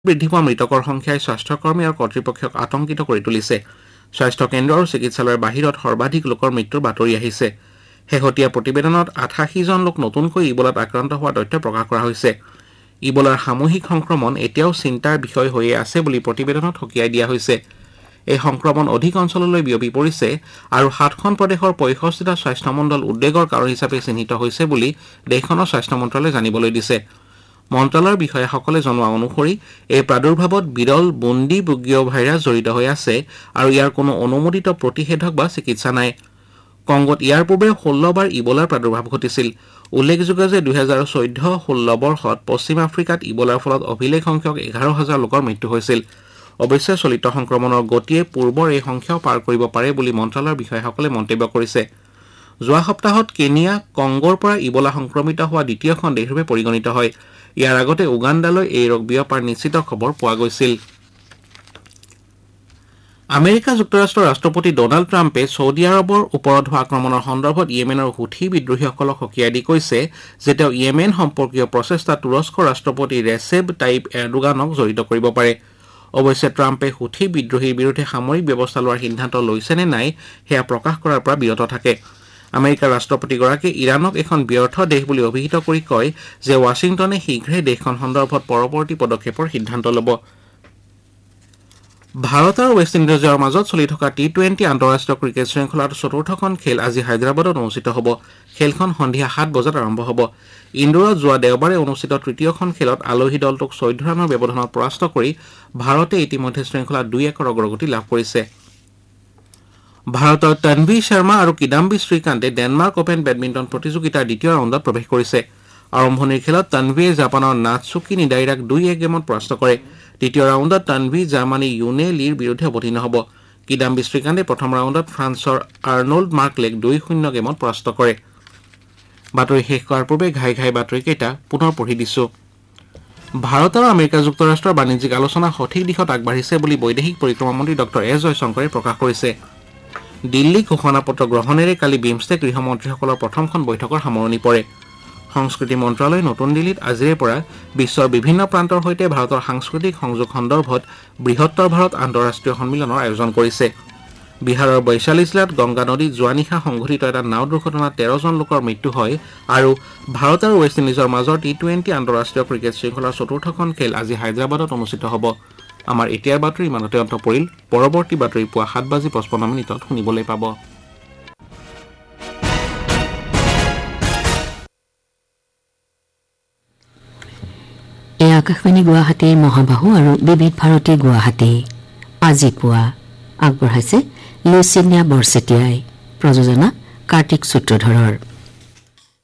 বৃদ্ধি পোৱা মৃতকৰ সংখ্যাই স্বাস্থ্যকৰ্মী আৰু কৰ্তৃপক্ষক আতংকিত কৰি তুলিছে। স্বাস্থ্য কেন্দ্ৰ আৰু চিকিৎসালয়ৰ বাহিৰত সৰ্বাধিক লোকৰ মৃত্যুৰ বাতৰি আহিছে। শেহতীয়া প্ৰতিবেদনত 88 জন লোক নতুনকৈ ইবোলাত আক্ৰান্ত হোৱাৰ তথ্য প্ৰকাশ কৰা হৈছে। ইবোলাৰ সামূহিক সংক্ৰমণ এতিয়াও চিন্তাৰ বিষয় হৈয়ে আছে বুলি প্ৰতিবেদনত সকীয়াই দিয়া হৈছে। এই সংক্ৰমণ অধিক অঞ্চললৈ বিয়পি পৰিছে আৰু 7খন প্ৰদেশৰ 65টা স্বাস্থ্যমণ্ডল উদ্বেগৰ কাৰণ হিচাপে চিহ্নিত হৈছে বুলি দেশখনৰ স্বাস্থ্য মন্ত্ৰালয়ে জানিবলৈ দিছে। মন্ত্ৰালয়ৰ বিষয়াসকলে জনোৱা অনুসৰি এই প্ৰাদুৰ্ভাৱত বিৰল বুণ্ডি বুগীয় ভাইৰাছ জড়িত হৈ আছে আৰু ইয়াৰ কোনো অনুমোদিত প্ৰতিষেধক বা চিকিৎসা নাই। কংগোত ইয়াৰ পূৰ্বে 16 বাৰ ইবোলাৰ প্ৰাদুৰ্ভাৱ ঘটিছিল। উল্লেখযোগ্য যে 2014-16 বৰ্ষত পশ্চিম আফ্ৰিকাত ইবোলাৰ ফলত অভিলেখ সংখ্যক 11,000 লোকৰ মৃত্যু হৈছিল। অৱশ্যে চলিত সংক্ৰমণৰ গতিয়ে পূৰ্বৰ এই সংখ্যাও পাৰ কৰিব পাৰে বুলি মন্ত্ৰালয়ৰ বিষয়াসকলে মন্তব্য কৰিছে। যোৱা সপ্তাহত কেনিয়া কংগোৰ পৰা ইবোলা সংক্ৰমিত হোৱা দ্বিতীয়খন দেশৰূপে পৰিগণিত হয়। ইয়াৰ আগতে উগাণ্ডালৈ এই ৰোগ বিয়পাৰ নিশ্চিত খবৰ পোৱা গৈছিল। আমেৰিকা যুক্তৰাষ্ট্ৰৰ ৰাষ্ট্ৰপতি ডনাল্ড ট্ৰাম্পে ছৌদি আৰবৰ ওপৰত হোৱা আক্ৰমণৰ সন্দৰ্ভত ইয়েমেনৰ হুথি বিদ্ৰোহীসকলক সকীয়াই দি কৈছে যে তেওঁ ইয়েমেন সম্পৰ্কীয় প্ৰচেষ্টা তুৰস্কৰ ৰাষ্ট্ৰপতি ৰেচেপ টাইপ এৰডোগানক জড়িত কৰিব পাৰে। অৱশ্যে ট্ৰাম্পে হুথি বিদ্ৰোহীৰ বিৰুদ্ধে সামৰিক ব্যৱস্থা লোৱাৰ সিদ্ধান্ত লৈছে নে নাই সেয়া প্ৰকাশ কৰাৰ পৰা বিৰত থাকে। আমেৰিকাৰ ৰাষ্ট্ৰপতিগৰাকীয়ে ইৰাণক এখন ব্যৰ্থ দেশ বুলি অভিহিত কৰি কয় যে ৱাশ্বিংটনে শীঘ্ৰেই দেশখন সন্দৰ্ভত পৰৱৰ্তী পদক্ষেপৰ সিদ্ধান্ত ল'ব। ভাৰত আৰু ৱেষ্ট ইণ্ডিজৰ মাজত চলি থকা T20 আন্তঃৰাষ্ট্ৰীয় ক্ৰিকেট শৃংখলাৰ চতুৰ্থখন খেল আজি হায়দৰাবাদত অনুষ্ঠিত হ'ব। খেলখন সন্ধিয়া 7 বজাত আৰম্ভ হ'ব। ইন্দোৰত যোৱা দেওবাৰে অনুষ্ঠিত তৃতীয়খন খেলত আলহী দলটোক 14 ৰানৰ ব্যৱধানত পৰাস্ত কৰি ভাৰতে ইতিমধ্যে শৃংখলাত 2-1 অগ্ৰগতি লাভ কৰিছে। ভাৰতৰ তন্বী শৰ্মা আৰু কিদাম্বী শ্ৰীকান্তে ডেনমাৰ্ক অপেন বেডমিণ্টন প্ৰতিযোগিতাৰ দ্বিতীয় ৰাউণ্ডত প্ৰৱেশ কৰিছে। আৰম্ভণিৰ খেলত তন্বীয়ে জাপানৰ নাটছুকি নিদাইৰাক 2-1 গেমত পৰাস্ত কৰে। দ্বিতীয় ৰাউণ্ডত তন্বী জাৰ্মানী ইউনে লিৰ বিৰুদ্ধে অৱতীৰ্ণ হ'ব। কিদাম্বী শ্ৰীকান্তে প্ৰথম ৰাউণ্ডত ফ্ৰান্সৰ আৰ্নল্ড মাৰ্কলেক 2-0 গেমত পৰাস্ত কৰে। বাতৰি শেষ কৰাৰ পূৰ্বে ঘাই ঘাই বাতৰিকেইটা পুনৰ পঢ়ি দিছো। ভাৰত আৰু আমেৰিকা যুক্তৰাষ্ট্ৰৰ বাণিজ্যিক আলোচনা সঠিক দিশত আগবাঢ়িছে বুলি বৈদেশিক পৰিক্ৰমা মন্ত্ৰী ডক্টৰ এছ জয়শংকৰে প্ৰকাশ কৰিছে। দিল্লী ঘোষণাপত্ৰ গ্ৰহণেৰে কালি বিমষ্টেক গৃহমন্ত্ৰীসকলৰ প্ৰথমখন বৈঠকৰ সামৰণি পৰে। সংস্কৃতি মন্ত্ৰালয়ে নতুন দিল্লীত আজিৰে পৰা বিশ্বৰ বিভিন্ন প্ৰান্তৰ সৈতে ভাৰতৰ সাংস্কৃতিক সংযোগ সন্দৰ্ভত বৃহত্তৰ ভাৰত আন্তঃৰাষ্ট্ৰীয় সন্মিলনৰ আয়োজন কৰিছে। বিহাৰৰ বৈশালী জিলাত গংগা নদীত যোৱা নিশা সংঘটিত এটা নাও দুৰ্ঘটনাত 13 জন লোকৰ মৃত্যু হয় আৰু ভাৰত আৰু ৱেষ্ট ইণ্ডিজৰ মাজৰ T20 আন্তঃৰাষ্ট্ৰীয় ক্ৰিকেট শৃংখলাৰ চতুৰ্থখন খেল আজি হায়দৰাবাদত অনুষ্ঠিত হ'ব। আমাৰ এতিয়াৰ বাতৰি ইমানতে অন্ত পৰিল। পৰৱৰ্তী বাতৰি পুৱা 7:55 শুনিবলৈ পাব। আকাশবাণী গুৱাহাটী মহাবাহু আৰু বিবিধ ভাৰতী গুৱাহাটী আজি পুৱা আগবঢ়াইছে লুচিনিয়া বৰচেতিয়াই। প্ৰযোজনা কাৰ্তিক সূত্ৰধৰৰ।